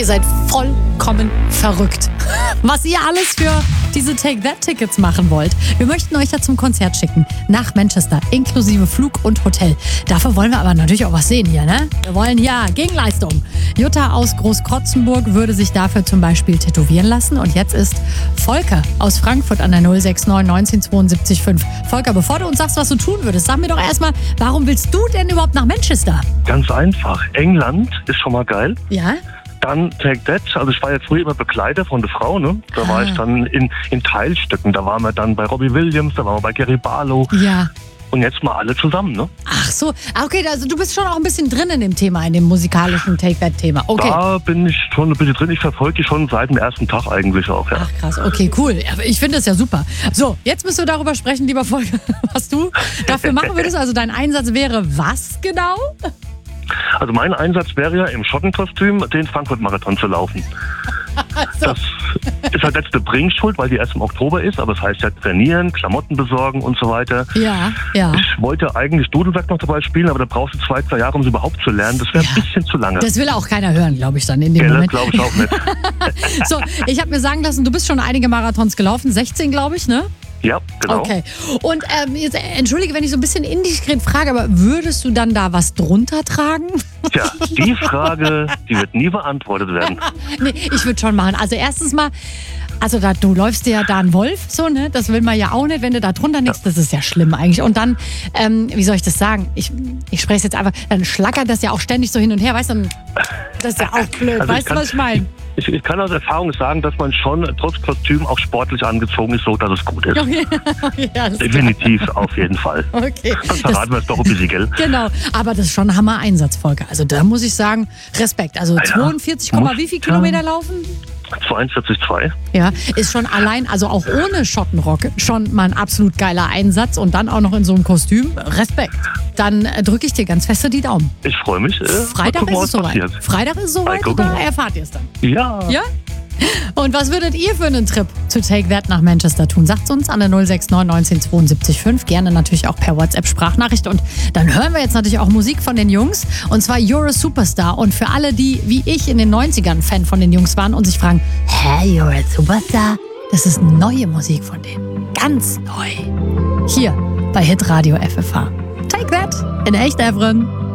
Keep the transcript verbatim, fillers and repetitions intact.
seid vollkommen verrückt. Was ihr alles für diese Take-That-Tickets machen wollt. Wir möchten euch ja zum Konzert schicken. Nach Manchester, inklusive Flug und Hotel. Dafür wollen wir aber natürlich auch was sehen hier, ne? Wir wollen ja Gegenleistung. Jutta aus Großkrotzenburg würde sich dafür zum Beispiel tätowieren lassen. Und jetzt ist Volker aus Frankfurt an der null sechs neun neunzehn zweiundsiebzig fünf. Volker, bevor du uns sagst, was du tun würdest, sag mir doch erstmal, warum willst du denn überhaupt nach Manchester? Ganz einfach. England ist schon mal geil. Ja? Dann Take That, also ich war ja früher immer Begleiter von der Frau, ne? Da Ah. war ich dann in, in Teilstücken. Da waren wir dann bei Robbie Williams, da waren wir bei Gary Barlow. Ja. Und jetzt mal alle zusammen, ne? Ach so, Ah, okay, also du bist schon auch ein bisschen drin in dem Thema, in dem musikalischen Take-That-Thema. Okay. Da bin ich schon ein bisschen drin. Ich verfolge die schon seit dem ersten Tag eigentlich auch, ja. Ach krass, okay, cool. Ja, ich finde das ja super. So, jetzt müssen wir darüber sprechen, lieber Volker, was du dafür machen würdest. Also dein Einsatz wäre was genau? Also mein Einsatz wäre ja im Schottenkostüm den Frankfurt-Marathon zu laufen. Also, Das ist halt letzte Bringschuld, weil die erst im Oktober ist, aber es heißt ja trainieren, Klamotten besorgen und so weiter. ja, ja. Ich wollte eigentlich Dudelsack noch dabei spielen, aber da brauchst du zwei, zwei Jahre, um es überhaupt zu lernen. Das wäre Ja. ein bisschen zu lange. Das will auch keiner hören, glaube ich, dann in dem Ja, das Moment. glaube ich auch nicht. So, ich habe mir sagen lassen, du bist schon einige Marathons gelaufen, sechzehn, glaube ich, ne? Ja, genau. Okay. Und ähm, jetzt, äh, entschuldige, wenn ich so ein bisschen indiskret frage, aber würdest du dann da was drunter tragen? Tja, die Frage, die wird nie beantwortet werden. Nee, ich würde schon machen. Also erstens mal, also da, du läufst dir ja da einen Wolf, so, ne? Das will man ja auch nicht, wenn du da drunter nichts, das ist ja schlimm eigentlich. Und dann, ähm, wie soll ich das sagen? Ich, ich spreche es jetzt einfach, dann schlackert das ja auch ständig so hin und her, weißt du? Dann- Das ist ja auch blöd, Also ich weißt du, kann- was ich meine? Ich, ich kann aus Erfahrung sagen, dass man schon trotz Kostüm auch sportlich angezogen ist, so dass es gut ist. Okay. Ja, alles klar. Definitiv, auf jeden Fall. Okay. Dann Das, verraten wir es doch ein bisschen, gell? genau, aber das ist schon ein Hammer-Einsatz, Volker. Also da muss ich sagen, Respekt. Also ja. zweiundvierzig, Komma wie viel Kilometer laufen? zweiundvierzig Komma zwei. Ja, ist schon allein, also auch ohne Schottenrock, schon mal ein absolut geiler Einsatz und dann auch noch in so einem Kostüm. Respekt. Dann äh, drücke ich dir ganz feste die Daumen. Ich freue mich. Äh, mal Freitag gucken, ist was es soweit. passiert. Freitag ist es soweit Mal und gucken. da erfahrt ihr es dann. Ja. Ja? Und was würdet ihr für einen Trip zu Take That nach Manchester tun? Sagt uns an der null sechs neun neunzehn zweiundsiebzig fünf. Gerne natürlich auch per WhatsApp-Sprachnachricht. Und dann hören wir jetzt natürlich auch Musik von den Jungs. Und zwar You're a Superstar. Und für alle, die wie ich in den neunzigern Fan von den Jungs waren und sich fragen, hä, You're a Superstar? Das ist neue Musik von denen. Ganz neu. Hier bei Hitradio F F H. Take That in echt, Evren.